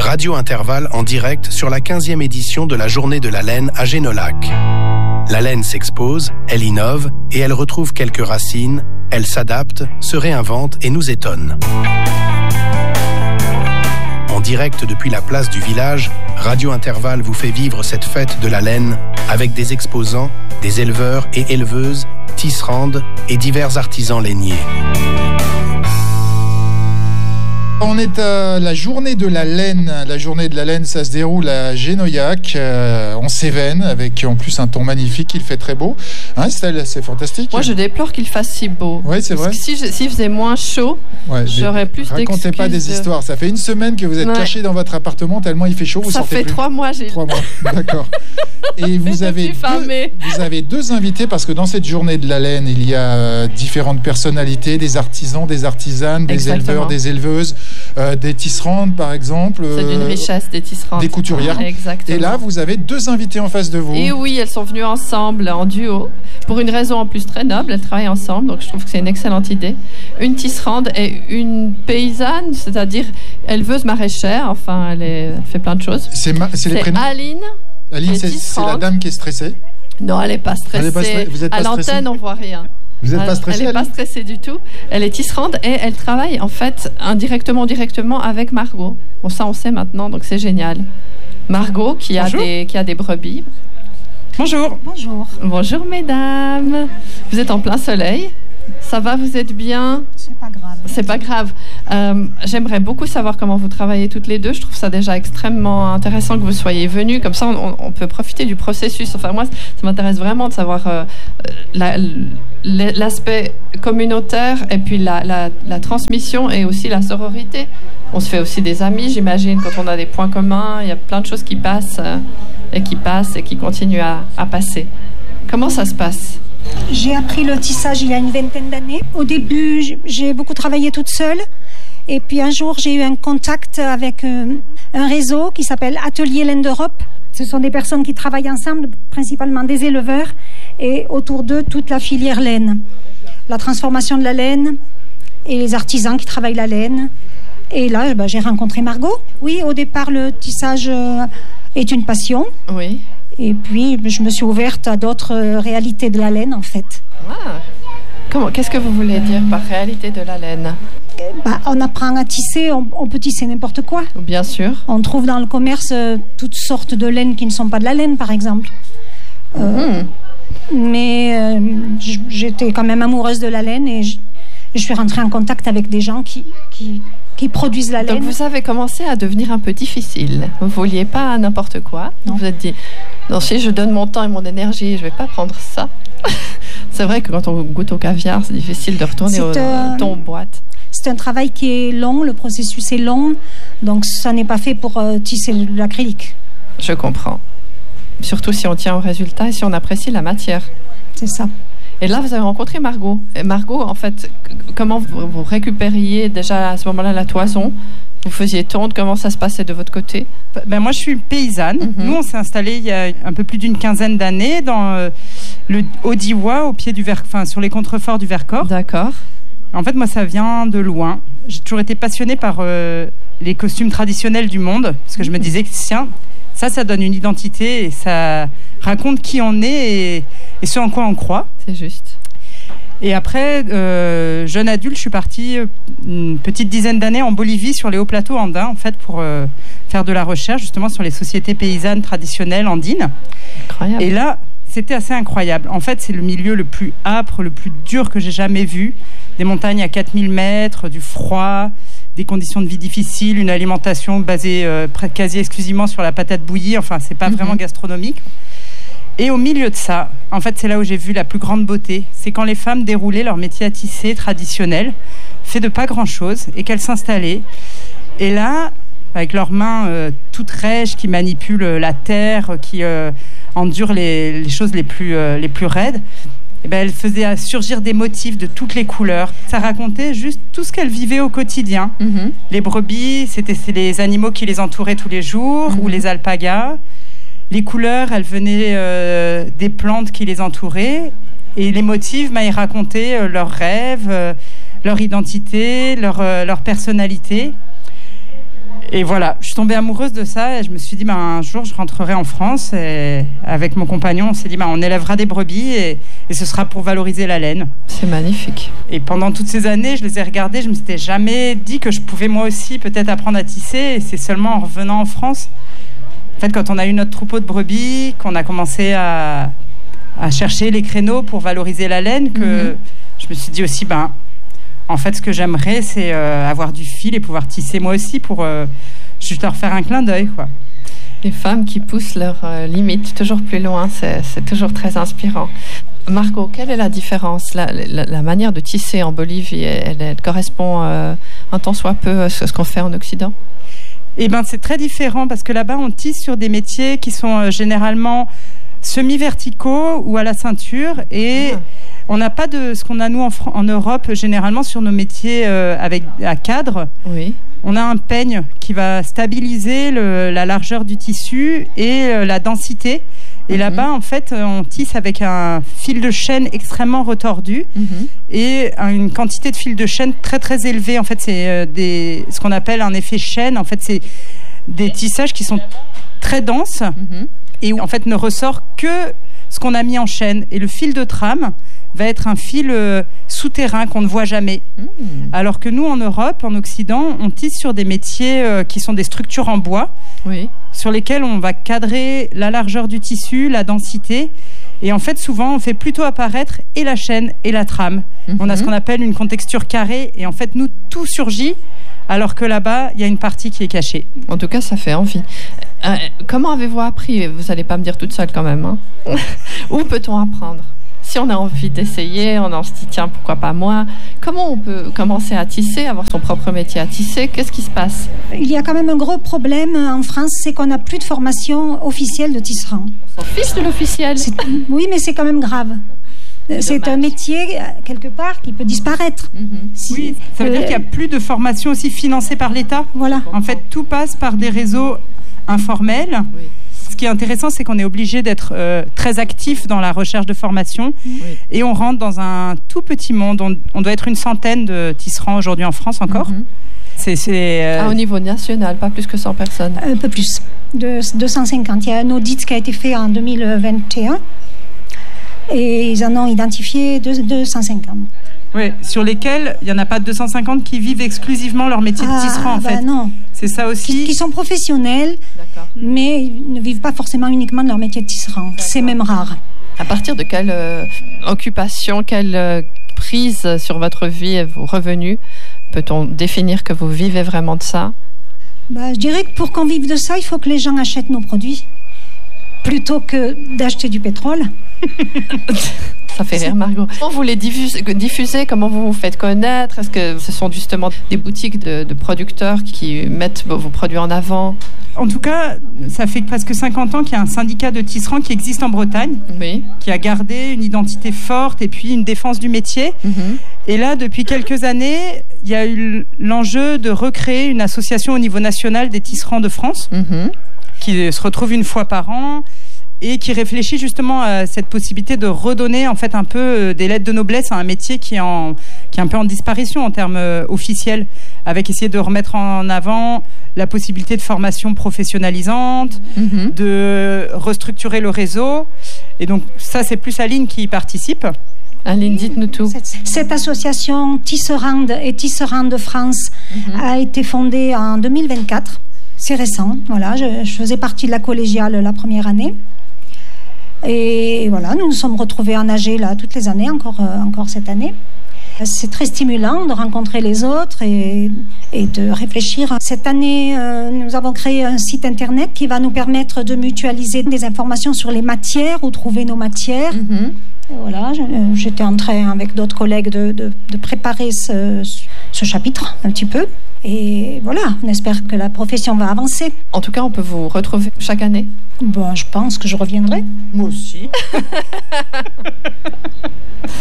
Radio Intervalle en direct sur la 15e édition de la Journée de la laine à Génolac. La laine s'expose, elle innove et elle retrouve quelques racines, elle s'adapte, se réinvente et nous étonne. En direct depuis la place du village, Radio Intervalle vous fait vivre cette fête de la laine avec des exposants, des éleveurs et éleveuses, tisserandes et divers artisans lainiers. On est à la journée de la laine. La journée de la laine, ça se déroule à Génoyac, en Cévennes, avec en plus un temps magnifique. Il fait très beau. Hein, Estelle, c'est fantastique. Moi, je déplore qu'il fasse si beau. Oui, c'est vrai. S'il faisait moins chaud, j'aurais plus d'excuses. Racontez pas des histoires. Ça fait une semaine que vous êtes caché dans votre appartement tellement il fait chaud. Vous ça sortez fait plus. 3 mois, 3 mois, d'accord. Et vous avez deux invités parce que dans cette journée de la laine, il y a différentes personnalités, des artisans, des artisanes, des éleveurs, des éleveuses. Des tisserandes par exemple. C'est d'une richesse, des tisserandes. Des couturières. Exactement. Et là, vous avez 2 invités en face de vous. Et oui, elles sont venues ensemble, en duo, pour une raison en plus très noble. Elles travaillent ensemble, donc je trouve que c'est une excellente idée. Une tisserande et une paysanne, c'est-à-dire éleveuse maraîchère. Enfin, elle fait plein de choses. C'est les prénoms. Aline. Aline, c'est la dame qui est stressée. Non, elle n'est pas stressée. Vous êtes pas à l'antenne, on ne voit rien. Vous n'êtes pas stressée? Elle n'est pas stressée du tout. Elle est tisserande et elle travaille en fait indirectement, directement avec Margot. Bon, ça on sait maintenant, donc c'est génial. Margot qui a des brebis. Bonjour. Bonjour. Bonjour mesdames. Vous êtes en plein soleil. Ça va, vous êtes bien? C'est pas grave. C'est pas grave. J'aimerais beaucoup savoir comment vous travaillez toutes les deux. Je trouve ça déjà extrêmement intéressant que vous soyez venues. Comme ça, on peut profiter du processus. Enfin, moi, ça m'intéresse vraiment de savoir l'aspect communautaire et puis la transmission et aussi la sororité. On se fait aussi des amis, j'imagine, quand on a des points communs. Il y a plein de choses qui passent et qui continuent à passer. Comment ça se passe? J'ai appris le tissage il y a une 20aine d'années. Au début, j'ai beaucoup travaillé toute seule. Et puis un jour, j'ai eu un contact avec un réseau qui s'appelle Atelier Laine d'Europe. Ce sont des personnes qui travaillent ensemble, principalement des éleveurs, et autour d'eux, toute la filière laine. La transformation de la laine et les artisans qui travaillent la laine. Et là, j'ai rencontré Margot. Oui, au départ, le tissage est une passion. Oui. Et puis, je me suis ouverte à d'autres réalités de la laine, en fait. Ah. Qu'est-ce que vous voulez dire par réalité de la laine? On apprend à tisser, on peut tisser n'importe quoi. Bien sûr. On trouve dans le commerce toutes sortes de laines qui ne sont pas de la laine, par exemple. Mais j'étais quand même amoureuse de la laine et je suis rentrée en contact avec des gens qui produisent la laine. Donc vous avez commencé à devenir un peu difficile. Vous ne vouliez pas n'importe quoi. Non. Vous vous êtes dit, non, si je donne mon temps et mon énergie, je ne vais pas prendre ça. C'est vrai que quand on goûte au caviar, c'est difficile de retourner au thon boîte. C'est un travail qui est long, le processus est long, donc ça n'est pas fait pour tisser de l'acrylique. Je comprends. Surtout si on tient au résultat et si on apprécie la matière. C'est ça. Et là, vous avez rencontré Margot. Et Margot, en fait, comment vous récupériez déjà à ce moment-là la toison? Vous faisiez tondre, comment ça se passait de votre côté? Moi, je suis paysanne. Nous, on s'est installés il y a un peu plus d'une quinzaine d'années dans le Haut-Diois, au pied du sur les contreforts du Vercors. D'accord. En fait, moi, ça vient de loin. J'ai toujours été passionnée par les costumes traditionnels du monde, parce que je me disais que tiens, ça donne une identité et ça raconte qui on est et ce en quoi on croit. C'est juste. Et après, jeune adulte, je suis partie une petite dizaine d'années en Bolivie, sur les hauts plateaux andins, en fait, pour faire de la recherche justement sur les sociétés paysannes traditionnelles andines. Incroyable. Et là, c'était assez incroyable. En fait, c'est le milieu le plus âpre, le plus dur que j'ai jamais vu. Des montagnes à 4000 mètres, du froid, des conditions de vie difficiles, une alimentation basée quasi exclusivement sur la patate bouillie. Enfin, c'est pas vraiment gastronomique. Et au milieu de ça, en fait, c'est là où j'ai vu la plus grande beauté. C'est quand les femmes déroulaient leur métier à tisser traditionnel, fait de pas grand-chose, et qu'elles s'installaient. Et là, avec leurs mains toutes rêches, qui manipulent la terre, qui endurent les choses les plus raides, elles faisaient surgir des motifs de toutes les couleurs. Ça racontait juste tout ce qu'elles vivaient au quotidien. Les brebis, c'était les animaux qui les entouraient tous les jours, ou les alpagas. Les couleurs, elles venaient des plantes qui les entouraient. Et les motifs, ils racontaient leurs rêves, leur identité, leur personnalité. Et voilà, je suis tombée amoureuse de ça et je me suis dit, un jour, je rentrerai en France et avec mon compagnon, on s'est dit, on élèvera des brebis et ce sera pour valoriser la laine. C'est magnifique. Et pendant toutes ces années, je les ai regardées, je me suis jamais dit que je pouvais moi aussi peut-être apprendre à tisser. Et c'est seulement en revenant en France, en fait, quand on a eu notre troupeau de brebis, qu'on a commencé à chercher les créneaux pour valoriser la laine, que je me suis dit aussi, en fait, ce que j'aimerais, c'est avoir du fil et pouvoir tisser moi aussi pour juste leur faire un clin d'œil, quoi. Les femmes qui poussent leurs limites toujours plus loin, c'est toujours très inspirant. Margot, quelle est la différence ? La manière de tisser en Bolivie, elle correspond un tant soit peu à ce qu'on fait en Occident ? C'est très différent parce que là-bas, on tisse sur des métiers qui sont généralement semi-verticaux ou à la ceinture et on n'a pas de ce qu'on a nous en Europe généralement sur nos métiers avec à cadre. Oui. On a un peigne qui va stabiliser la largeur du tissu et la densité. Et là-bas, en fait, on tisse avec un fil de chêne extrêmement retordu et une quantité de fil de chêne très très élevée. En fait, c'est ce qu'on appelle un effet chêne. En fait, c'est des tissages qui sont très denses et où en fait ne ressort que ce qu'on a mis en chêne. Et le fil de trame va être un fil souterrain qu'on ne voit jamais. Alors que nous, en Europe, en Occident, on tisse sur des métiers qui sont des structures en bois, sur lesquelles on va cadrer la largeur du tissu, la densité. Et en fait, souvent, on fait plutôt apparaître et la chaîne et la trame. On a ce qu'on appelle une contexture carrée. Et en fait, nous, tout surgit, alors que là-bas, il y a une partie qui est cachée. En tout cas, ça fait envie. Comment avez-vous appris ? Vous n'allez pas me dire toute seule quand même. Hein. Où peut-on apprendre ? Si on a envie d'essayer, on se dit tiens, pourquoi pas moi ? Comment on peut commencer à tisser, avoir son propre métier à tisser ? Qu'est-ce qui se passe ? Il y a quand même un gros problème en France, c'est qu'on n'a plus de formation officielle de tisserand. On fiche de l'officiel. Oui, mais c'est quand même grave. C'est un métier, quelque part, qui peut disparaître. Oui, ça veut dire qu'il n'y a plus de formation aussi financée par l'État. Voilà. En fait, tout passe par des réseaux informels. Oui. Ce qui est intéressant, c'est qu'on est obligé d'être très actif dans la recherche de formation et on rentre dans un tout petit monde. On doit être une centaine de tisserands aujourd'hui en France encore. Au niveau national, pas plus que 100 personnes. Un peu plus, de 250. Il y a un audit qui a été fait en 2021 et ils en ont identifié 250. Oui, sur lesquels il n'y en a pas 250 qui vivent exclusivement leur métier de tisserand, en fait. Non. C'est ça aussi. Qui sont professionnels, mais ils ne vivent pas forcément uniquement de leur métier de tisserand. D'accord. C'est même rare. À partir de quelle occupation, quelle prise sur votre vie et vos revenus peut-on définir que vous vivez vraiment de ça ? Je dirais que pour qu'on vive de ça, il faut que les gens achètent nos produits plutôt que d'acheter du pétrole. Ça fait rire, Margot. Comment vous les diffusez ? Comment vous vous faites connaître ? Est-ce que ce sont justement des boutiques de producteurs qui mettent vos produits en avant ? En tout cas, ça fait presque 50 ans qu'il y a un syndicat de tisserands qui existe en Bretagne, qui a gardé une identité forte et puis une défense du métier. Et là, depuis quelques années, il y a eu l'enjeu de recréer une association au niveau national des tisserands de France, qui se retrouve une fois par an et qui réfléchit justement à cette possibilité de redonner en fait un peu des lettres de noblesse à un métier qui est un peu en disparition en termes officiels, avec essayer de remettre en avant la possibilité de formation professionnalisante, de restructurer le réseau. Et donc ça, c'est plus Aline qui y participe. Aline, dites-nous tout. Cette association Tisserande et Tisserande de France a été fondée en 2024. C'est récent, voilà. Je faisais partie de la collégiale la première année. Et voilà, nous nous sommes retrouvés en AG là, toutes les années, encore cette année. C'est très stimulant de rencontrer les autres et de réfléchir. Cette année, nous avons créé un site internet qui va nous permettre de mutualiser des informations sur les matières, où trouver nos matières. Et voilà, j'étais en train avec d'autres collègues de préparer ce chapitre un petit peu. Et voilà, on espère que la profession va avancer. En tout cas, on peut vous retrouver chaque année ? Je pense que je reviendrai. Moi aussi.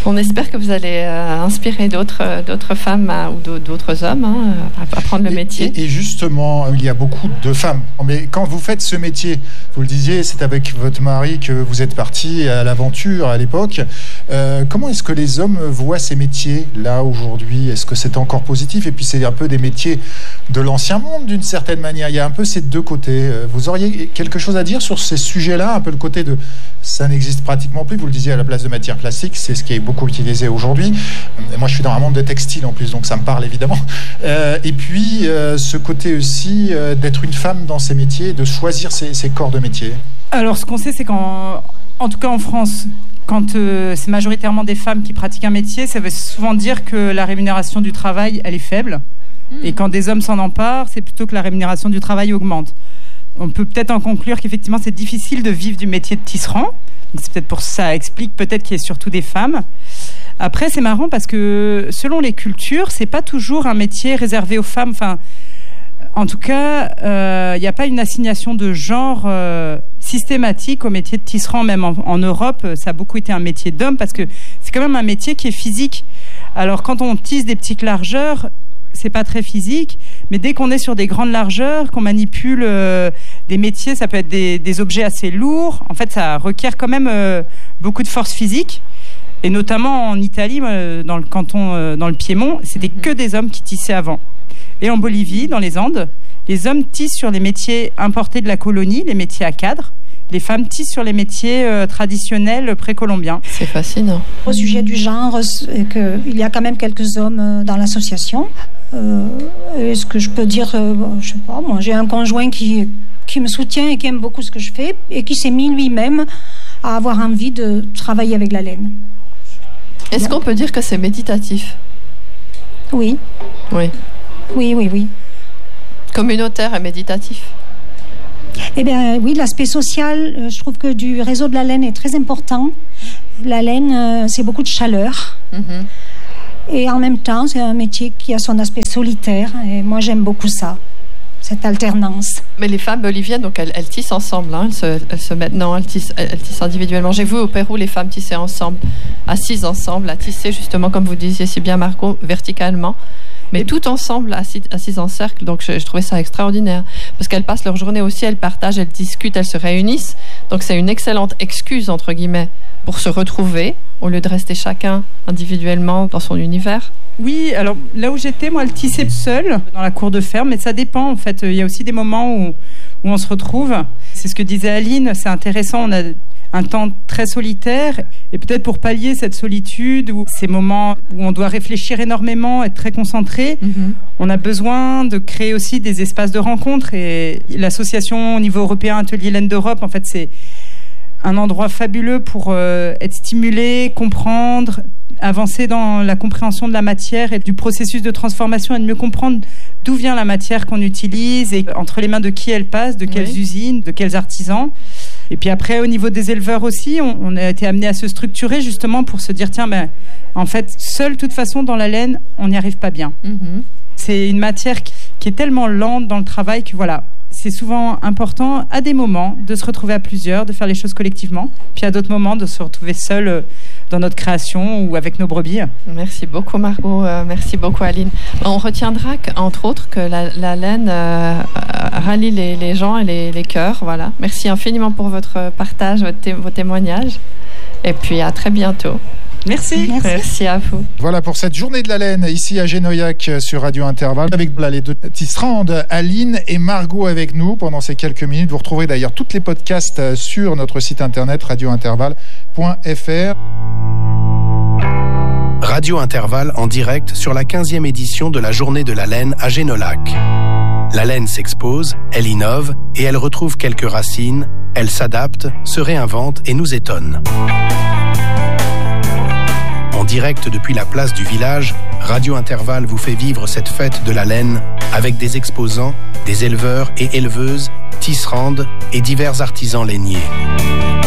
On espère que vous allez inspirer d'autres femmes ou d'autres hommes à prendre le métier. Et justement, il y a beaucoup de femmes. Mais quand vous faites ce métier, vous le disiez, c'est avec votre mari que vous êtes parti à l'aventure à l'époque. Comment est-ce que les hommes voient ces métiers là aujourd'hui ? Est-ce que c'est encore positif ? Et puis c'est un peu des métiers de l'ancien monde d'une certaine manière. Il y a un peu ces deux côtés. Vous auriez quelque chose à dire sur ces sujets-là ? Un peu le côté de ça n'existe pratiquement plus. Vous le disiez, à la place de matière plastique, c'est ce qui est beaucoup utilisé aujourd'hui. Moi, je suis dans un monde de textile en plus, donc ça me parle évidemment. Et puis ce côté aussi d'être une femme dans ces métiers, de choisir ces corps de métier. Alors, ce qu'on sait, c'est en tout cas en France, quand c'est majoritairement des femmes qui pratiquent un métier, ça veut souvent dire que la rémunération du travail, elle est faible. Et quand des hommes s'en emparent, c'est plutôt que la rémunération du travail augmente. On peut peut-être en conclure qu'effectivement, c'est difficile de vivre du métier de tisserand. Donc, c'est peut-être pour ça, explique peut-être qu'il y ait surtout des femmes. Après, c'est marrant parce que selon les cultures, c'est pas toujours un métier réservé aux femmes. Enfin, en tout cas, il n'y a pas une assignation de genre systématique au métier de tisserand. Même en Europe, ça a beaucoup été un métier d'homme parce que c'est quand même un métier qui est physique. Alors, quand on tisse des petites largeurs, c'est pas très physique, mais dès qu'on est sur des grandes largeurs, qu'on manipule des métiers, ça peut être des objets assez lourds. En fait, ça requiert quand même beaucoup de force physique. Et notamment en Italie, dans le canton, dans le Piémont, c'était que des hommes qui tissaient avant. Et en Bolivie, dans les Andes, les hommes tissent sur les métiers importés de la colonie, les métiers à cadre. Les femmes tissent sur les métiers traditionnels précolombiens. C'est fascinant. Au sujet du genre, il y a quand même quelques hommes dans l'association. Est-ce que je peux dire, je sais pas, moi j'ai un conjoint qui me soutient et qui aime beaucoup ce que je fais et qui s'est mis lui-même à avoir envie de travailler avec la laine. Est-ce qu'on peut dire que c'est méditatif ? Oui. Oui. Oui. Communautaire et méditatif ? Eh bien, oui, l'aspect social, je trouve que du réseau de la laine est très important. La laine, c'est beaucoup de chaleur. Et en même temps, c'est un métier qui a son aspect solitaire. Et moi, j'aime beaucoup ça, cette alternance. Mais les femmes boliviennes, donc elles tissent ensemble. Hein, elles se mettent, non, elles tissent individuellement. J'ai vu au Pérou les femmes tisser ensemble, assises ensemble, à tisser justement, comme vous disiez si bien, Margot, verticalement. Mais tout ensemble, assises en cercle. Donc, je trouvais ça extraordinaire. Parce qu'elles passent leur journée aussi, elles partagent, elles discutent, elles se réunissent. Donc, c'est une excellente excuse, entre guillemets, pour se retrouver, au lieu de rester chacun individuellement dans son univers. Oui, alors là où j'étais, moi, elle tissait seule dans la cour de ferme. Mais ça dépend, en fait. Il y a aussi des moments où on se retrouve. C'est ce que disait Aline, c'est intéressant. On a un temps très solitaire et peut-être pour pallier cette solitude ou ces moments où on doit réfléchir énormément, être très concentré, on a besoin de créer aussi des espaces de rencontre et l'association au niveau européen Atelier Laine d'Europe, en fait, c'est un endroit fabuleux pour être stimulé, comprendre, avancer dans la compréhension de la matière et du processus de transformation et de mieux comprendre d'où vient la matière qu'on utilise et entre les mains de qui elle passe, de quelles usines, de quels artisans. Et puis après, au niveau des éleveurs aussi, on a été amené à se structurer justement pour se dire, tiens, en fait, seul, de toute façon, dans la laine, on n'y arrive pas bien. C'est une matière qui est tellement lente dans le travail que voilà, c'est souvent important à des moments de se retrouver à plusieurs, de faire les choses collectivement, puis à d'autres moments de se retrouver seul dans notre création ou avec nos brebis. Merci beaucoup Margot, merci beaucoup Aline. On retiendra entre autres que la laine rallie les gens et les cœurs. Voilà. Merci infiniment pour votre partage, vos témoignages. Et puis à très bientôt. Merci. Merci à vous. Voilà pour cette journée de la laine ici à Génoyac sur Radio Intervalle avec les deux tisserandes Aline et Margot avec nous pendant ces quelques minutes. Vous retrouverez d'ailleurs tous les podcasts sur notre site internet radiointervalle.fr. Radio Intervalle en direct sur la 15e édition de la journée de la laine à Génolac. La laine s'expose, elle innove et elle retrouve quelques racines, elle s'adapte, se réinvente et nous étonne. En direct depuis la place du village, Radio Intervalle vous fait vivre cette fête de la laine avec des exposants, des éleveurs et éleveuses, tisserandes et divers artisans lainiers.